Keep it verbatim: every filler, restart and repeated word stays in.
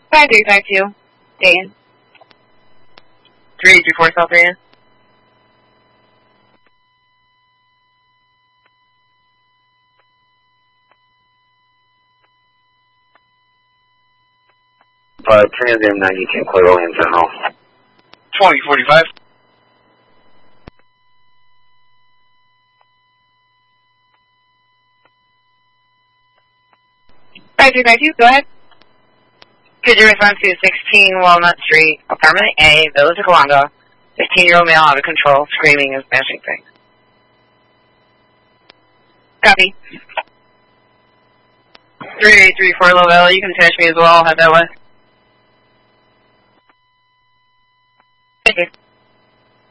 five three five two, stay in. three eight three four, South Day in. Uh, Trans Am ninety-two, clear William General. twenty forty-five. five three five two, go ahead. Could you respond to sixteen Walnut Street, apartment A, Village of Kalanga, fifteen-year-old male out of control, screaming and smashing things. Copy. three eight three four, Lovell, you can attach me as well, head that way. Thank you.